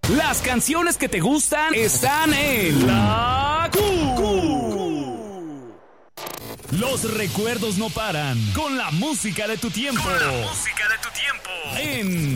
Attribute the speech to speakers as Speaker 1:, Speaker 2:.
Speaker 1: Las canciones que te gustan están en La Q. Los recuerdos no paran con la música de tu tiempo. En